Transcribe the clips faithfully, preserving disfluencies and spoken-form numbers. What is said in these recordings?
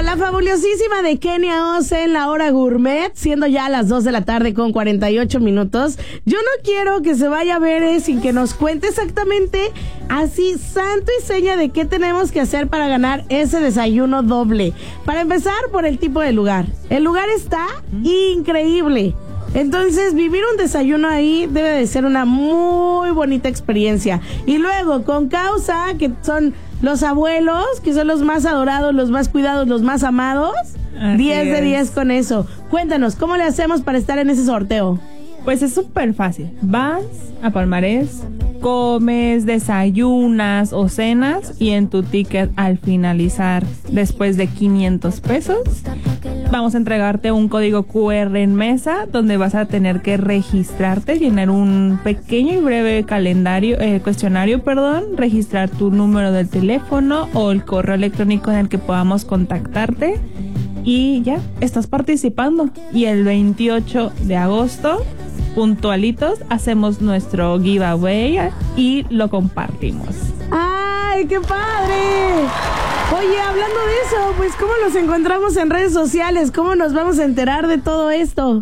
la fabulosísima de Kenia Ose en la hora gourmet, siendo ya las dos de la tarde con cuarenta y ocho minutos. Yo no quiero que se vaya a ver eh, sin que nos cuente exactamente, así, santo y seña de qué tenemos que hacer para ganar ese desayuno doble. Para empezar, por el tipo de lugar. El lugar está increíble. Entonces, vivir un desayuno ahí debe de ser una muy bonita experiencia. Y luego, con causa, que son los abuelos, que son los más adorados, los más cuidados, los más amados. diez de diez con eso. Cuéntanos, ¿cómo le hacemos para estar en ese sorteo? Pues es súper fácil. Vas a Palmarés, comes, desayunas o cenas y en tu ticket al finalizar, después de quinientos pesos, vamos a entregarte un código cu erre en mesa donde vas a tener que registrarte, llenar un pequeño y breve calendario, eh, cuestionario, perdón, registrar tu número del teléfono o el correo electrónico en el que podamos contactarte y ya, estás participando. Y el veintiocho de agosto, puntualitos, hacemos nuestro giveaway y lo compartimos. ¡Ay, qué padre! Oye, hablando de eso, pues ¿cómo nos encontramos en redes sociales? ¿Cómo nos vamos a enterar de todo esto?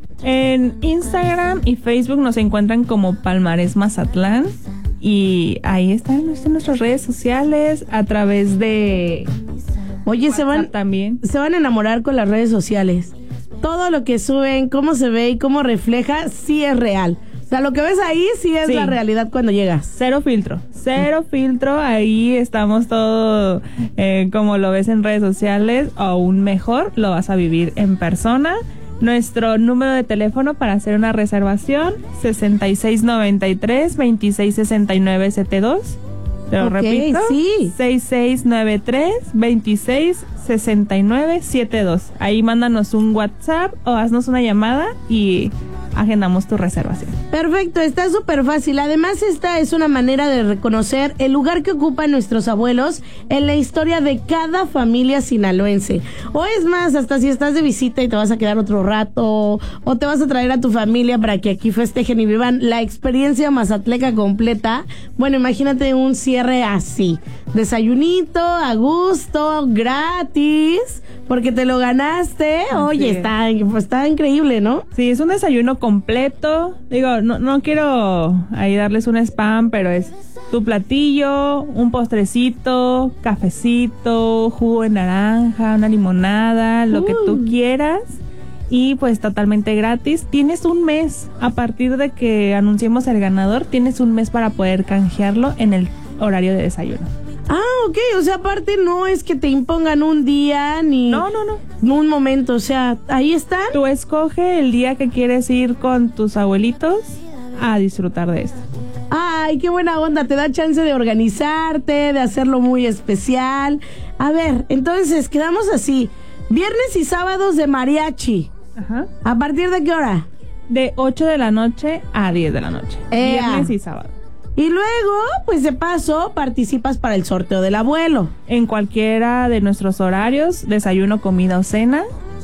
En Instagram y Facebook nos encuentran como Palmarés Mazatlán y ahí están nuestras redes sociales a través de... Oye, se van también. Se van a enamorar con las redes sociales. Todo lo que suben, cómo se ve y cómo refleja, sí es real. O sea, lo que ves ahí sí es sí. la realidad cuando llegas. Cero filtro, cero filtro. Ahí estamos todo eh, como lo ves en redes sociales, o aún mejor, lo vas a vivir en persona. Nuestro número de teléfono para hacer una reservación, sesenta y seis noventa y tres, veintiséis sesenta y nueve setenta y dos. Te lo okay, repito, sí. seis seis nueve tres, veintiséis sesenta y nueve setenta y dos. Ahí mándanos un WhatsApp o haznos una llamada y agendamos tu reservación. Perfecto, está súper fácil. Además, esta es una manera de reconocer el lugar que ocupan nuestros abuelos en la historia de cada familia sinaloense. O es más, hasta si estás de visita y te vas a quedar otro rato, o te vas a traer a tu familia para que aquí festejen y vivan la experiencia mazatleca completa. Bueno, imagínate un cierre así. Desayunito, a gusto, gratis, porque te lo ganaste. Así Oye, está, pues, está increíble, ¿no? Sí, es un desayuno completo. Digo, no, no quiero ahí darles un spam, pero es tu platillo, un postrecito, cafecito, jugo de naranja, una limonada, lo uh. que tú quieras. Y pues totalmente gratis. Tienes un mes, a partir de que anunciemos el ganador, tienes un mes para poder canjearlo en el horario de desayuno. Ah, ok, o sea, aparte no es que te impongan un día ni... No, no, no. Un momento, o sea, ahí están. Tú escoge el día que quieres ir con tus abuelitos a disfrutar de esto. Ay, qué buena onda, te da chance de organizarte, de hacerlo muy especial. A ver, entonces, quedamos así, viernes y sábados de mariachi. Ajá. ¿A partir de qué hora? De ocho de la noche a diez de la noche. Ea. Viernes y sábado. Y luego, pues de paso, participas para el sorteo del abuelo. En cualquiera de nuestros horarios, desayuno, comida o cena.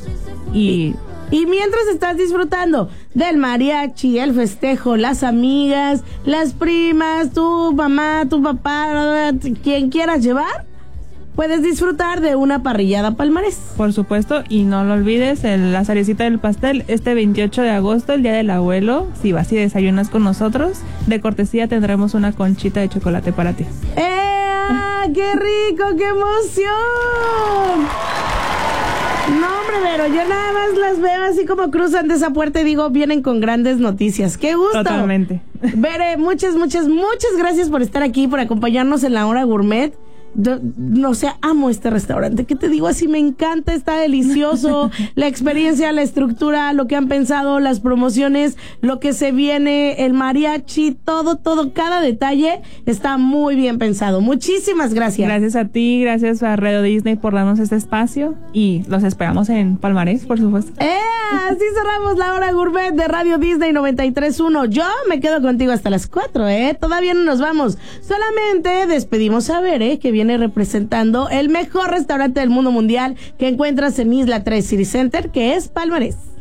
Y... Y mientras estás disfrutando del mariachi, el festejo, las amigas, las primas, tu mamá, tu papá, quien quieras llevar, puedes disfrutar de una parrillada Palmarés. Por supuesto, y no lo olvides, el, la cerecita del pastel, este veintiocho de agosto, el día del abuelo, si vas y desayunas con nosotros, de cortesía tendremos una conchita de chocolate para ti. ¡Eh! ¡Qué rico! ¡Qué emoción! No, hombre, pero yo nada más las veo así como cruzan de esa puerta y digo, vienen con grandes noticias. ¡Qué gusto! Totalmente. Bere, muchas, muchas, muchas gracias por estar aquí, por acompañarnos en la hora gourmet. Yo, no sé, amo este restaurante. ¿Qué te digo? Así me encanta, está delicioso. La experiencia, la estructura, lo que han pensado, las promociones, lo que se viene, el mariachi, todo, todo, cada detalle está muy bien pensado. Muchísimas gracias. Gracias a ti, gracias a Radio Disney por darnos este espacio y los esperamos en Palmarés, por supuesto. ¡Eh! Así cerramos la hora gourmet de Radio Disney noventa y tres punto uno. Yo me quedo contigo hasta las cuatro, ¿eh? Todavía no nos vamos. Solamente despedimos a Bere, que viene representando el mejor restaurante del mundo mundial que encuentras en Isla tres City Center, que es Palmarés.